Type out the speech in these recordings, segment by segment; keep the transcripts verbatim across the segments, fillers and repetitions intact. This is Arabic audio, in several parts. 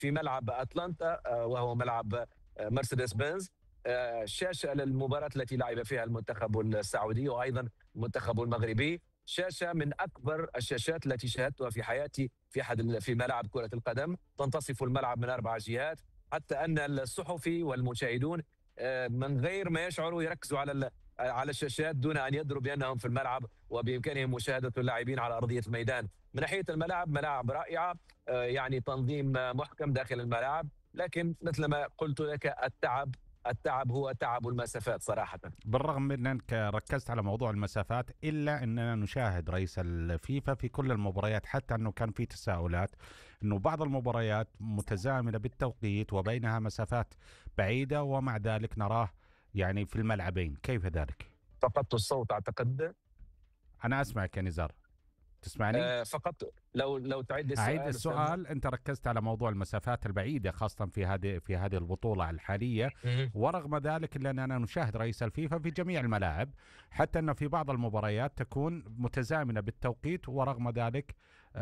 في ملعب أتلانتا وهو ملعب مرسيدس بنز. شاشة للمباراة التي لعب فيها المنتخب السعودي وأيضا المنتخب المغربي. شاشة من أكبر الشاشات التي شاهدتها في حياتي في أحد في ملعب كرة القدم. تنتصف الملعب من أربع جهات، حتى أن الصحفي والمشاهدون من غير ما يشعروا يركزوا على على الشاشات دون أن يدروا بأنهم في الملعب، وبإمكانهم مشاهدة اللاعبين على أرضية الميدان. من ناحية الملاعب، ملاعب رائعة، يعني تنظيم محكم داخل الملاعب، لكن مثل ما قلت لك التعب التعب هو تعب المسافات صراحة. بالرغم من أنك ركزت على موضوع المسافات، إلا أننا نشاهد رئيس الفيفا في كل المباريات، حتى أنه كان في تساؤلات أنه بعض المباريات متزامنة بالتوقيت وبينها مسافات بعيدة، ومع ذلك نراه يعني في الملعبين. كيف ذلك؟ فقدت الصوت أعتقد. أنا أسمعك يا نزار، تسمعني؟ آه فقط لو لو تعيد لي أعيد السؤال أستاذنا. السؤال. أنت ركزت على موضوع المسافات البعيدة خاصة في هذه في هذه البطولة الحالية، ورغم ذلك إلا أننا نشاهد رئيس الفيفا في جميع الملاعب، حتى أنه في بعض المباريات تكون متزامنة بالتوقيت، ورغم ذلك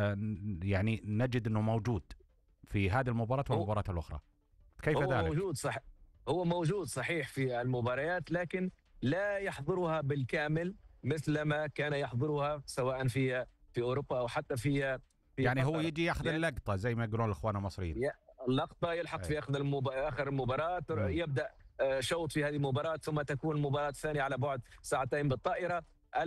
يعني نجد أنه موجود في هذه المباراة والمباراة الأخرى. كيف هو ذلك؟ موجود صح هو موجود صحيح في المباريات، لكن لا يحضرها بالكامل مثل ما كان يحضرها سواء في في أوروبا أو حتى في في يعني هو قطر. يجي ياخذ اللقطة زي ما يقولون الإخوان المصريين، اللقطة يلحق في أخذ المب... آخر المباراة. م. يبدأ شوط في هذه المباراة، ثم تكون المباراة الثانية على بعد ساعتين بالطائرة.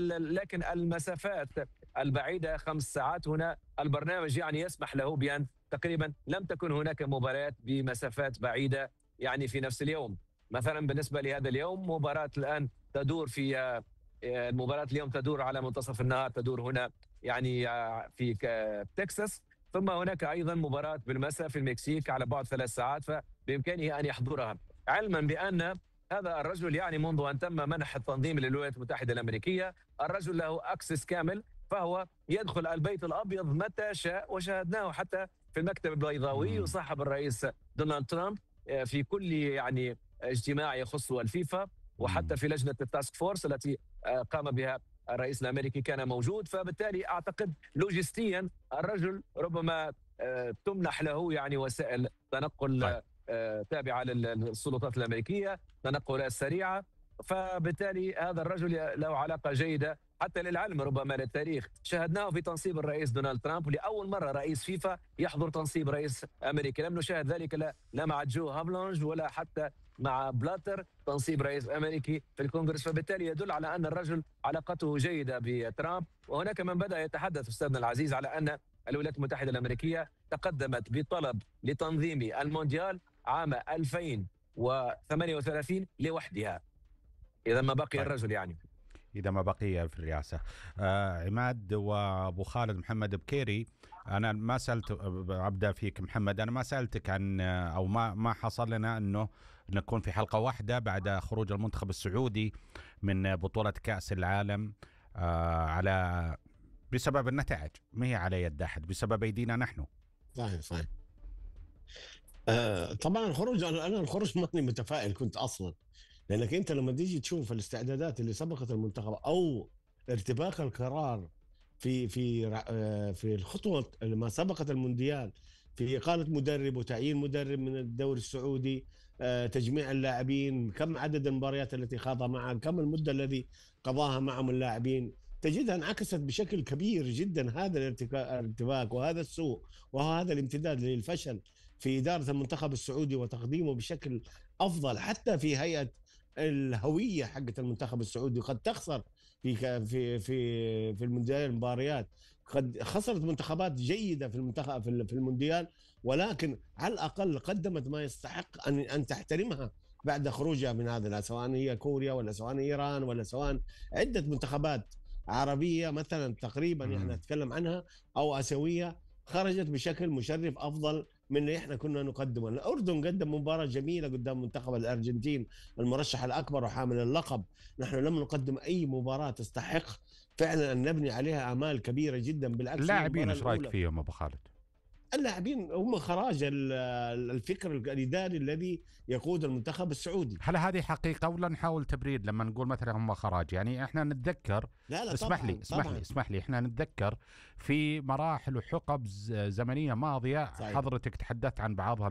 لكن المسافات البعيدة خمس ساعات، هنا البرنامج يعني يسمح له بأن تقريبا لم تكن هناك مباريات بمسافات بعيدة يعني في نفس اليوم. مثلا بالنسبة لهذا اليوم، مباراة الآن تدور في المباراة اليوم تدور على منتصف النهار، تدور هنا يعني في تكساس، ثم هناك أيضا مباراة بالمساء في المكسيك على بعد ثلاث ساعات، فبإمكانه أن يحضرها، علما بأن هذا الرجل يعني منذ أن تم منح التنظيم للولايات المتحدة الأمريكية، الرجل له أكسس كامل، فهو يدخل البيت الأبيض متى شاء، وشاهدناه حتى في المكتب البيضاوي يصاحب الرئيس دونالد ترامب في كل يعني اجتماع يخص الفيفا، وحتى في لجنة التاسك فورس التي قام بها الرئيس الأمريكي كان موجود. فبالتالي أعتقد لوجستيا الرجل ربما تمنح له يعني وسائل تنقل طيب. تابعة للسلطات الأمريكية، تنقلات سريعة، فبالتالي هذا الرجل له علاقة جيدة حتى للعلم ربما للتاريخ. شاهدناه في تنصيب الرئيس دونالد ترامب، لأول مرة رئيس فيفا يحضر تنصيب رئيس أمريكي. لم نشاهد ذلك لا, لا مع جو هافلونج ولا حتى مع بلاتر، تنصيب رئيس أمريكي في الكونغرس. فبالتالي يدل على أن الرجل علاقته جيدة بترامب. وهناك من بدأ يتحدث أستاذنا العزيز على أن الولايات المتحدة الأمريكية تقدمت بطلب لتنظيم المونديال عام ألفين وثمانية وثلاثين لوحدها، إذا ما بقي طيب. الرجل يعني إذا ما بقي في الرئاسة. آه عماد وأبو خالد محمد بكيري، أنا ما سألت، أبدأ فيك محمد، أنا ما سألتك عن أو ما ما حصل لنا أنه نكون في حلقة واحدة بعد خروج المنتخب السعودي من بطولة كأس العالم آه على بسبب النتائج، ما هي على يد أحد، بسبب أيدينا نحن. صحيح صحيح. آه طبعا الخروج، أنا الخروج ماني متفائل كنت أصلا، لأنك أنت لما تيجي تشوف الاستعدادات اللي سبقت المنتخب أو ارتباك القرار في في في الخطوة ما سبقت المونديال، في إقالة مدرب وتعيين مدرب من الدوري السعودي، تجميع اللاعبين، كم عدد المباريات التي خاضها معهم، كم المدة الذي قضاها معهم اللاعبين، تجدها انعكست بشكل كبير جدا هذا الارتباك وهذا السوء وهذا الامتداد للفشل في إدارة المنتخب السعودي وتقديمه بشكل أفضل، حتى في هيئة الهوية حقت المنتخب السعودي. قد تخسر في في في في المونديال المباريات، قد خسرت منتخبات جيدة في المنتخب في المونديال، ولكن على الأقل قدمت ما يستحق أن أن تحترمها بعد خروجها من هذا، سواء هي كوريا ولا سواء إيران ولا سواء عدة منتخبات عربية مثلا تقريبا يعني نتكلم عنها أو آسيوية، خرجت بشكل مشرف أفضل من اللي احنا كنا نقدمه. الأردن قدم مباراة جميلة قدام منتخب الأرجنتين المرشح الأكبر وحامل اللقب، نحن لم نقدم أي مباراة تستحق فعلا أن نبني عليها آمال كبيرة جدا، بالعكس. اللاعبين ايش رايك فيهم أبو خالد؟ اللاعبين هم خراج ال- الفكر الاداري الذي يقود المنتخب السعودي. هل هذه حقيقة ولا نحاول تبريد لما نقول مثلا هم خراج؟ يعني احنا نتذكر، لا لا اسمح طبعا لي اسمح طبعا. لي اسمح لي احنا نتذكر في مراحل وحقب ز- زمنية ماضية، صحيح. حضرتك تحدثت عن بعضها